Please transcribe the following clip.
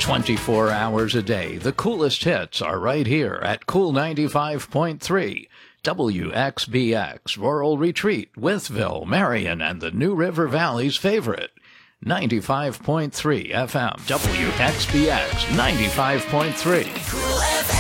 24 hours a day, the coolest hits are right here at Cool 95.3. WXBX, Rural Retreat, Withville, Marion, and the New River Valley's favorite. 95.3 FM, WXBX 95.3.